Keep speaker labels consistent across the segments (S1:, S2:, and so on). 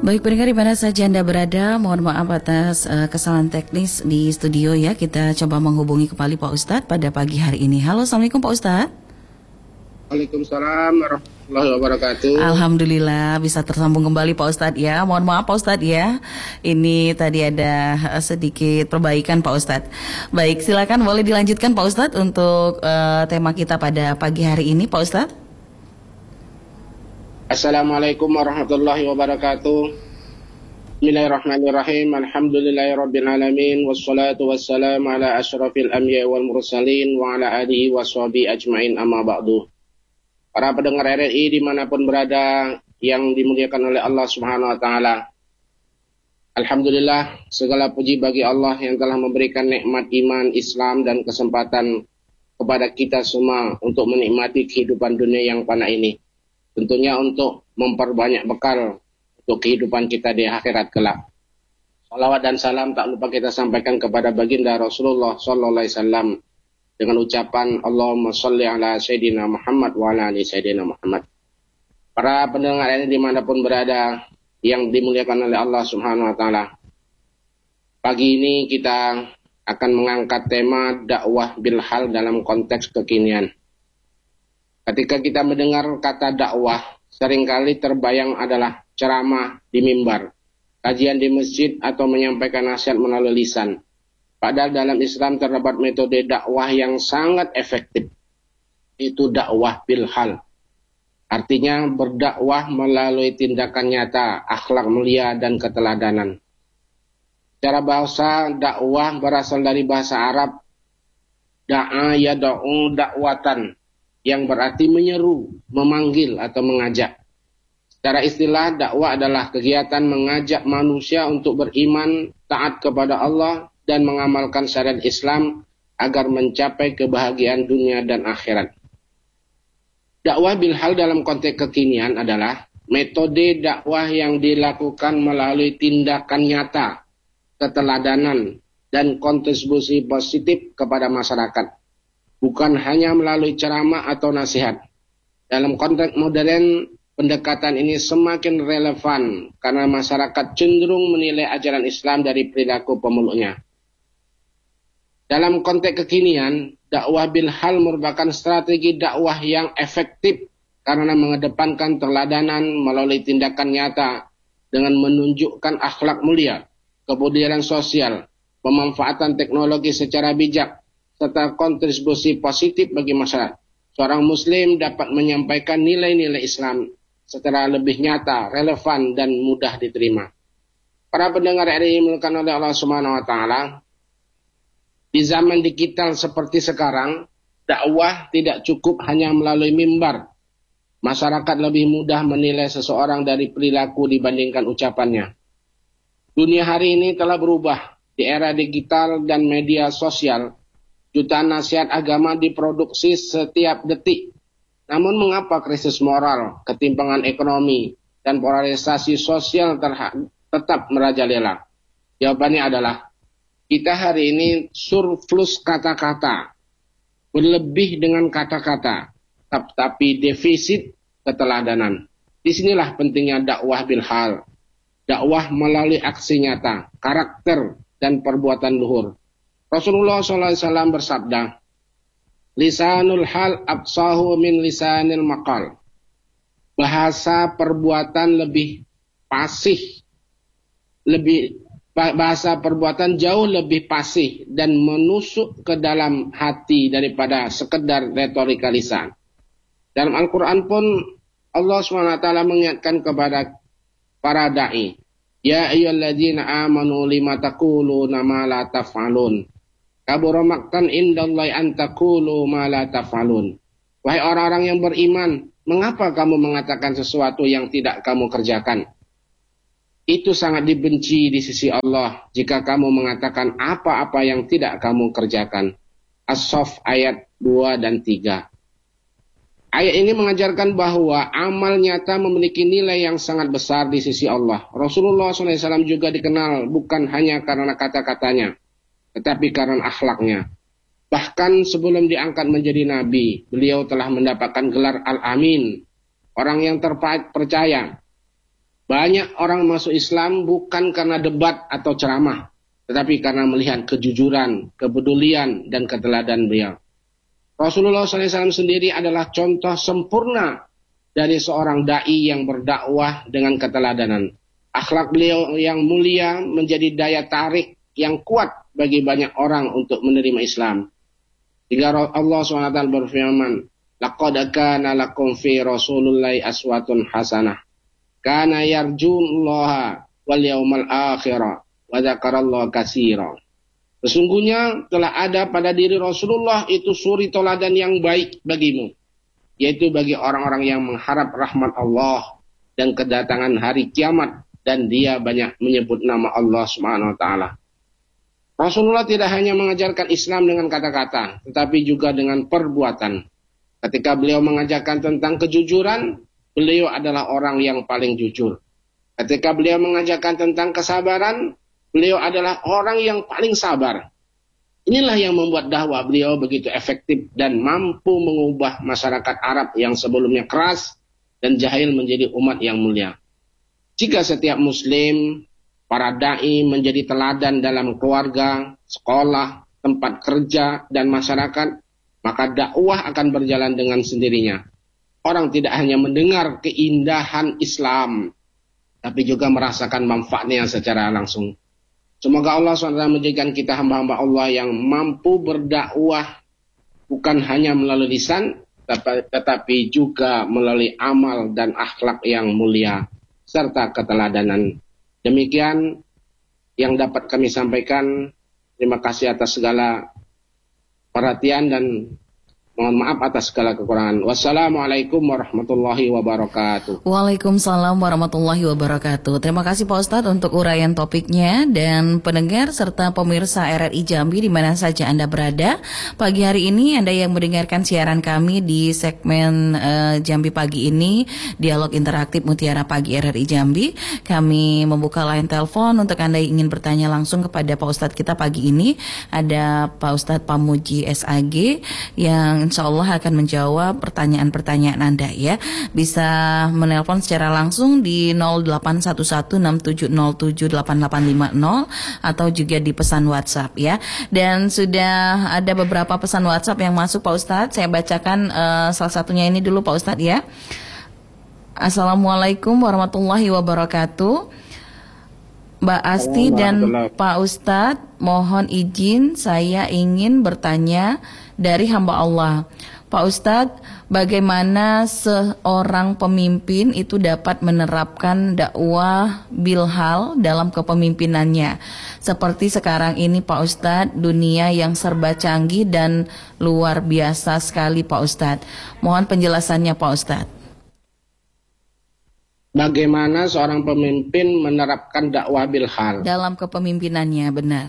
S1: Baik pendengar di mana saja Anda berada, mohon maaf atas kesalahan teknis di studio ya. Kita coba menghubungi kembali Pak Ustadz pada pagi hari ini. Halo, Assalamualaikum Pak Ustadz.
S2: Waalaikumsalam warahmatullahi wabarakatuh.
S1: Alhamdulillah bisa tersambung kembali Pak Ustadz ya. Mohon maaf Pak Ustadz ya. Ini tadi ada sedikit perbaikan Pak Ustadz. Baik, silakan boleh dilanjutkan Pak Ustadz untuk tema kita pada pagi hari ini Pak Ustadz.
S2: Assalamualaikum warahmatullahi wabarakatuh. Bismillahirrahmanirrahim. Alhamdulillahirabbil alamin wassalatu wassalamu ala asyrafil anbiya'i wal mursalin wa ala alihi washabihi ajmain amma ba'du. Para pendengar RRI dimanapun berada yang dimuliakan oleh Allah Subhanahu wa taala. Alhamdulillah, segala puji bagi Allah yang telah memberikan nikmat iman, Islam dan kesempatan kepada kita semua untuk menikmati kehidupan dunia yang fana ini. Tentunya untuk memperbanyak bekal untuk kehidupan kita di akhirat kelak. Salawat dan salam tak lupa kita sampaikan kepada baginda Rasulullah sallallahu alaihi wasallam dengan ucapan Allahumma sholli ala sayyidina Muhammad wa ala ali sayyidina Muhammad. Para pendengar ini dimanapun berada yang dimuliakan oleh Allah Subhanahu wa taala. Pagi ini kita akan mengangkat tema dakwah bil hal dalam konteks kekinian. Ketika kita mendengar kata dakwah, seringkali terbayang adalah ceramah di mimbar, kajian di masjid atau menyampaikan nasihat melalui lisan. Padahal dalam Islam terdapat metode dakwah yang sangat efektif. Itu dakwah bil hal. Artinya berdakwah melalui tindakan nyata, akhlak mulia dan keteladanan. Secara bahasa, dakwah berasal dari bahasa Arab da'a yada'u dakwatan, yang berarti menyeru, memanggil atau mengajak. Secara istilah, dakwah adalah kegiatan mengajak manusia untuk beriman, taat kepada Allah, dan mengamalkan syariat Islam agar mencapai kebahagiaan dunia dan akhirat. Dakwah bil hal dalam konteks kekinian adalah metode dakwah yang dilakukan melalui tindakan nyata, keteladanan, dan kontribusi positif kepada masyarakat. Bukan hanya melalui ceramah atau nasihat. Dalam konteks modern, pendekatan ini semakin relevan karena masyarakat cenderung menilai ajaran Islam dari perilaku pemeluknya. Dalam konteks kekinian, dakwah bil hal merupakan strategi dakwah yang efektif karena mengedepankan teladanan melalui tindakan nyata dengan menunjukkan akhlak mulia, kepedulian sosial, pemanfaatan teknologi secara bijak, serta kontribusi positif bagi masyarakat. Seorang muslim dapat menyampaikan nilai-nilai Islam secara lebih nyata, relevan, dan mudah diterima. Para pendengar RRI dimuliakan oleh Allah Subhanahu wa taala, di zaman digital seperti sekarang, dakwah tidak cukup hanya melalui mimbar. Masyarakat lebih mudah menilai seseorang dari perilaku dibandingkan ucapannya. Dunia hari ini telah berubah. Di era digital dan media sosial, jutaan nasihat agama diproduksi setiap detik. Namun mengapa krisis moral, ketimpangan ekonomi, dan polarisasi sosial tetap merajalela? Jawabannya adalah, kita hari ini surplus kata-kata, berlebih dengan kata-kata, tapi defisit keteladanan. Disinilah pentingnya dakwah bil hal. Dakwah melalui aksi nyata, karakter, dan perbuatan luhur. Rasulullah SAW bersabda, lisanul hal absahu min lisanil maqal. Bahasa perbuatan lebih fasih, bahasa perbuatan jauh lebih fasih dan menusuk ke dalam hati daripada sekedar retorika lisan. Dalam Al-Quran pun Allah SWT mengingatkan kepada para da'i, ya ayyuhalladzina amanu lima taquluna ma la taf'alun. Kabura maqtan indallahi an taqulu ma la taf'alun. Wahai orang-orang yang beriman, mengapa kamu mengatakan sesuatu yang tidak kamu kerjakan? Itu sangat dibenci di sisi Allah jika kamu mengatakan apa-apa yang tidak kamu kerjakan. As-Saff ayat 2 dan 3. Ayat ini mengajarkan bahwa amal nyata memiliki nilai yang sangat besar di sisi Allah. Rasulullah SAW juga dikenal bukan hanya karena kata-katanya, tetapi karena akhlaknya. Bahkan sebelum diangkat menjadi nabi, beliau telah mendapatkan gelar Al-Amin, orang yang terpercaya. Banyak orang masuk Islam bukan karena debat atau ceramah, tetapi karena melihat kejujuran, kepedulian, dan keteladanan beliau. Rasulullah SAW sendiri adalah contoh sempurna dari seorang da'i yang berdakwah dengan keteladanan. Akhlak beliau yang mulia menjadi daya tarik yang kuat bagi banyak orang untuk menerima Islam. Hingga Allah SWT berfirman, "Laqad kana lakum fi Rasulillahi aswatun hasanah. Kana yarjullaha wal yawmal akhirah wa dzakarallaha katsira." Sesungguhnya telah ada pada diri Rasulullah itu suri teladan yang baik bagimu, yaitu bagi orang-orang yang mengharap rahmat Allah dan kedatangan hari kiamat, dan dia banyak menyebut nama Allah Subhanahu wa taala. Rasulullah tidak hanya mengajarkan Islam dengan kata-kata, tetapi juga dengan perbuatan. Ketika beliau mengajarkan tentang kejujuran, beliau adalah orang yang paling jujur. Ketika beliau mengajarkan tentang kesabaran, beliau adalah orang yang paling sabar. Inilah yang membuat dakwah beliau begitu efektif dan mampu mengubah masyarakat Arab yang sebelumnya keras dan jahil menjadi umat yang mulia. Jika setiap muslim, para da'i menjadi teladan dalam keluarga, sekolah, tempat kerja, dan masyarakat, maka dakwah akan berjalan dengan sendirinya. Orang tidak hanya mendengar keindahan Islam, tapi juga merasakan manfaatnya secara langsung. Semoga Allah SWT menjadikan kita hamba-hamba Allah yang mampu berdakwah bukan hanya melalui lisan, tetapi juga melalui amal dan akhlak yang mulia, serta keteladanan. Demikian yang dapat kami sampaikan. Terima kasih atas segala perhatian dan mohon maaf atas segala kekurangan. Wassalamualaikum warahmatullahi wabarakatuh.
S1: Waalaikumsalam warahmatullahi wabarakatuh. Terima kasih Pak Ustadz untuk uraian topiknya, dan pendengar serta pemirsa RRI Jambi di mana saja Anda berada. Pagi hari ini Anda yang mendengarkan siaran kami di segmen Jambi Pagi ini, Dialog Interaktif Mutiara Pagi RRI Jambi. Kami membuka line telepon untuk Anda yang ingin bertanya langsung kepada Pak Ustadz kita pagi ini. Ada Pak Ustadz Pamuji SAG yang insya Allah akan menjawab pertanyaan-pertanyaan Anda ya. Bisa menelpon secara langsung di 081167078850 atau juga di pesan WhatsApp ya. Dan sudah ada beberapa pesan WhatsApp yang masuk Pak Ustadz. Saya bacakan salah satunya ini dulu Pak Ustadz ya. Assalamualaikum warahmatullahi wabarakatuh. Mbak Asti dan Pak Ustadz, mohon izin saya ingin bertanya dari hamba Allah. Pak Ustadz, bagaimana seorang pemimpin itu dapat menerapkan dakwah bilhal dalam kepemimpinannya? Seperti sekarang ini Pak Ustadz, dunia yang serba canggih dan luar biasa sekali Pak Ustadz. Mohon penjelasannya Pak Ustadz.
S2: Bagaimana seorang pemimpin menerapkan dakwah bilhal
S1: dalam kepemimpinannya, benar.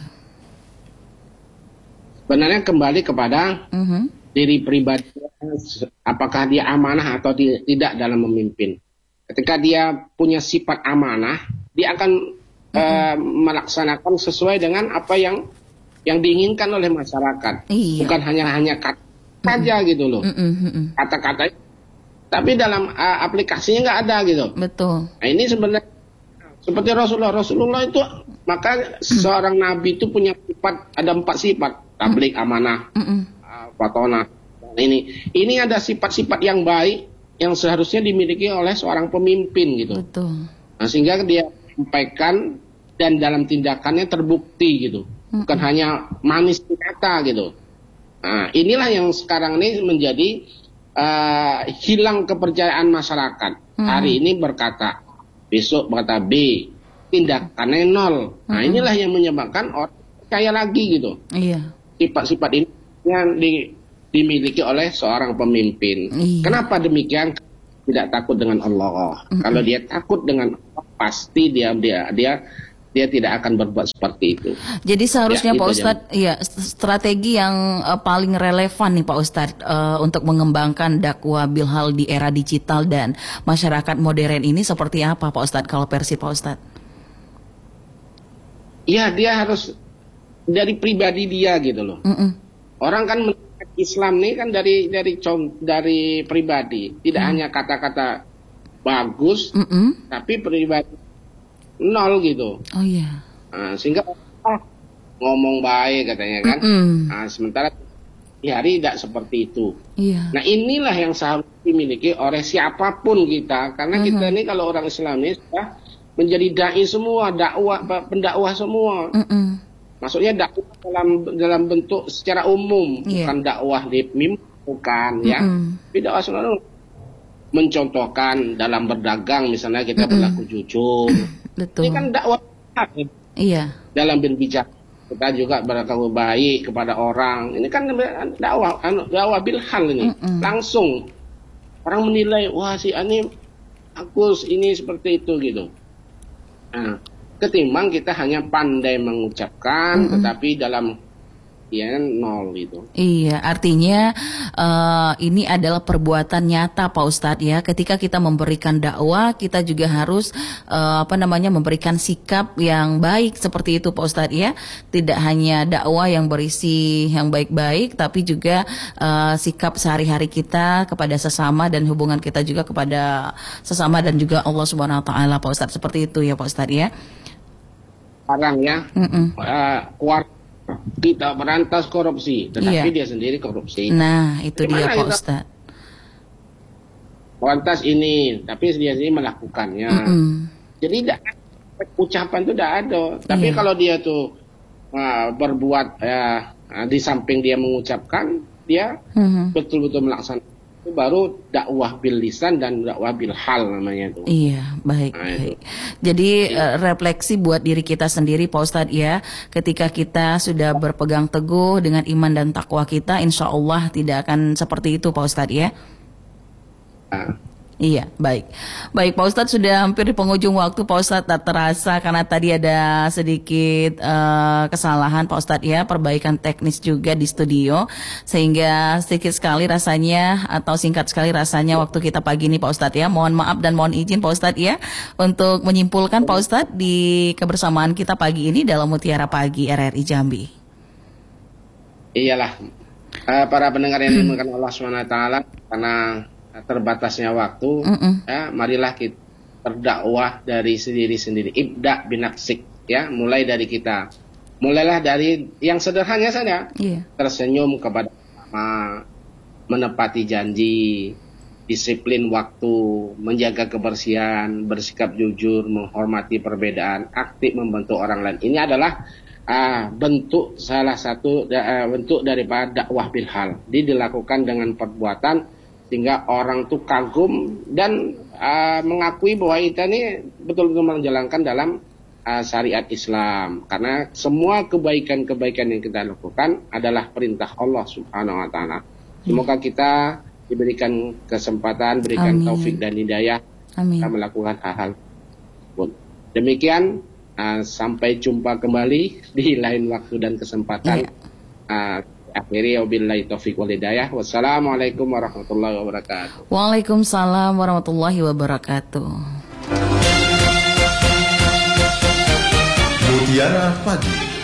S2: Sebenarnya kembali kepada diri pribadi, apakah dia amanah atau tidak dalam memimpin. Ketika dia punya sifat amanah, dia akan melaksanakan sesuai dengan apa yang diinginkan oleh masyarakat. Iya. Bukan hanya kata saja gitu loh. Kata-kata, tapi dalam aplikasinya nggak ada gitu.
S1: Betul.
S2: Nah ini sebenarnya seperti Rasulullah itu, maka seorang nabi itu punya sifat, ada 4 sifat: tabligh, amanah, fatonah. Ini ada sifat-sifat yang baik yang seharusnya dimiliki oleh seorang pemimpin gitu.
S1: Betul.
S2: Nah, sehingga dia sampaikan dan dalam tindakannya terbukti gitu. Bukan hanya manis kata gitu. Nah, inilah yang sekarang ini menjadi hilang kepercayaan masyarakat. Hari ini berkata, besok berkata B, tindakannya nol. Nah inilah yang menyebabkan orang percaya lagi gitu. Iya. Sifat-sifat ini yang dimiliki oleh seorang pemimpin. Iya. Kenapa demikian? Tidak takut dengan Allah. Kalau dia takut dengan Allah, pasti dia tidak akan berbuat seperti itu.
S1: Jadi seharusnya ya, Pak Ustadz, ya strategi yang paling relevan nih Pak Ustadz untuk mengembangkan dakwah bilhal di era digital dan masyarakat modern ini seperti apa Pak Ustadz kalau versi Pak Ustadz?
S2: Ya dia harus dari pribadi dia gitu loh. Orang kan Islam nih kan dari pribadi, tidak hanya kata-kata bagus, tapi pribadi nol gitu.
S1: Oh iya.
S2: Sehingga ngomong baik katanya kan. Sementara di hari tidak seperti itu.
S1: Iya.
S2: Nah inilah yang seharusnya dimiliki oleh siapapun kita, karena kita ini kalau orang Islam ini sudah menjadi dai semua, pendakwah semua. Maksudnya dakwah dalam bentuk secara umum, bukan dakwah di mimpi, bukan ya. Tapi dakwah selalu mencontohkan dalam berdagang, misalnya kita berlaku jujur.
S1: Betul.
S2: Ini kan dakwah.
S1: Iya.
S2: Dalam berbicara kita juga berlaku baik kepada orang. Ini kan dakwah bilhal ini. Langsung orang menilai, wah si ini bagus, ini seperti itu gitu. Nah, ketimbang kita hanya pandai mengucapkan, tetapi dalam nol gitu.
S1: Iya, artinya ini adalah perbuatan nyata Pak Ustadz ya. Ketika kita memberikan dakwah, kita juga harus memberikan sikap yang baik seperti itu Pak Ustadz ya. Tidak hanya dakwah yang berisi yang baik-baik, tapi juga sikap sehari-hari kita kepada sesama dan hubungan kita juga kepada sesama dan juga Allah Subhanahu Wa Taala Pak Ustadz, seperti itu ya Pak Ustadz ya.
S2: Sekarang ya, kita berantas korupsi, tetapi dia sendiri korupsi.
S1: Nah, itu dia Pak Ustadz.
S2: Berantas ini, tapi dia sendiri melakukannya. Jadi ucapan itu tidak ada. Tapi kalau dia tuh berbuat di samping dia mengucapkan, dia betul-betul melaksanakan. Itu baru dakwah bil lisan dan dakwah bil hal namanya itu.
S1: Iya, baik. Jadi refleksi buat diri kita sendiri Pak Ustadz ya. Ketika kita sudah berpegang teguh dengan iman dan takwa kita, insya Allah tidak akan seperti itu Pak Ustadz ya. Iya, baik. Baik Pak Ustadz, sudah hampir di penghujung waktu Pak Ustadz, tak terasa karena tadi ada sedikit kesalahan Pak Ustadz ya, perbaikan teknis juga di studio, sehingga sedikit sekali rasanya atau singkat sekali rasanya waktu kita pagi ini Pak Ustadz ya. Mohon maaf dan mohon izin Pak Ustadz ya untuk menyimpulkan Pak Ustadz di kebersamaan kita pagi ini dalam Mutiara Pagi RRI Jambi.
S2: Iyalah, para pendengar yang dimuliakan Allah SWT, karena terbatasnya waktu, ya, marilah kita berdakwah dari sendiri-sendiri. Ibda binaksik, ya, mulai dari kita. Mulailah dari yang sederhana saja. Tersenyum kepada sama, menepati janji, disiplin waktu, menjaga kebersihan, bersikap jujur, menghormati perbedaan, aktif membantu orang lain. Ini adalah bentuk salah satu bentuk daripada dakwah bilhal. Dilakukan dengan perbuatan sehingga orang tuh kagum dan mengakui bahwa kita ini betul-betul menjalankan dalam syariat Islam, karena semua kebaikan-kebaikan yang kita lakukan adalah perintah Allah Subhanahu Wa Taala. Semoga kita diberikan kesempatan, berikan taufik dan hidayah kita melakukan hal-hal tersebut. Demikian, sampai jumpa kembali di lain waktu dan kesempatan. Akhiri wabillahi taufiq wal hidayah. Wassalamualaikum warahmatullahi wabarakatuh.
S1: Waalaikumsalam warahmatullahi wabarakatuh.
S3: Mutiara Pagi